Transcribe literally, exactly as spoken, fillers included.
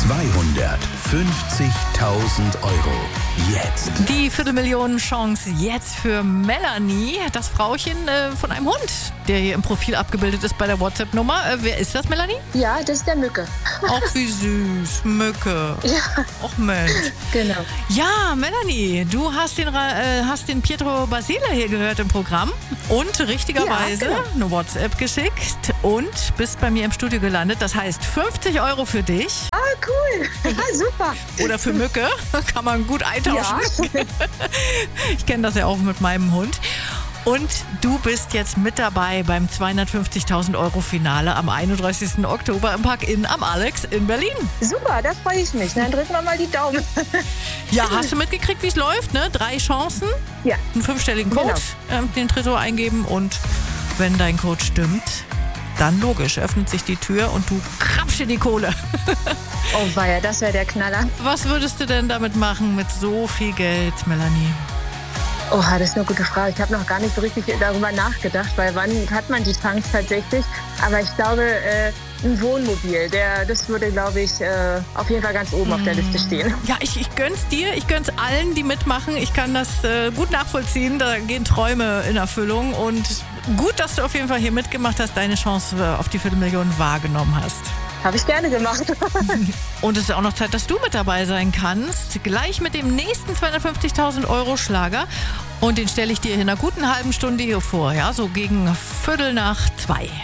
zweihundertfünfzigtausend Euro. Jetzt. Die Viertelmillionen Chance jetzt für Melanie, das Frauchen äh, von einem Hund, der hier im Profil abgebildet ist bei der WhatsApp-Nummer. Äh, wer ist das, Melanie? Ja, das ist der Mücke. Ach, wie süß. Mücke. Ja. Ach, Mensch. Genau. Ja, Melanie, du hast den, äh, hast den Pietro Basile hier gehört im Programm und richtigerweise Ja, genau. eine WhatsApp geschickt und bist bei mir im Studio gelandet. Das heißt fünfzig Euro für dich. Ah, cool. Ja, super. Oder für Mücke. Kann man gut eintauschen. Ja. Ich kenne das ja auch mit meinem Hund. Und du bist jetzt mit dabei beim zweihundertfünfzigtausend Euro Finale am einunddreißigsten Oktober im Park-In am Alex in Berlin. Super, da freue ich mich. Dann drücken wir mal die Daumen. Ja, hast du mitgekriegt, wie es läuft? Ne? Drei Chancen, Ja. einen fünfstelligen Code, Genau. ähm, den Tresor eingeben und wenn dein Code stimmt, dann logisch, öffnet sich die Tür und du krapsch dir die Kohle. Oh weia, das wäre der Knaller. Was würdest du denn damit machen mit so viel Geld, Melanie? Oh, das ist eine gute Frage. Ich habe noch gar nicht so richtig darüber nachgedacht, weil wann hat man die Chance tatsächlich? Aber ich glaube, äh, ein Wohnmobil, der, das würde, glaube ich, äh, auf jeden Fall ganz oben auf der Liste stehen. Ja, ich, ich gönn's dir, ich gönn's allen, die mitmachen. Ich kann das äh, gut nachvollziehen. Da gehen Träume in Erfüllung. Und gut, dass du auf jeden Fall hier mitgemacht hast, deine Chance äh, auf die Viertelmillion wahrgenommen hast. Habe ich gerne gemacht. Und es ist auch noch Zeit, dass du mit dabei sein kannst. Gleich mit dem nächsten zweihundertfünfzigtausend Euro Schlager. Und den stelle ich dir in einer guten halben Stunde hier vor. Ja, so gegen Viertel nach zwei.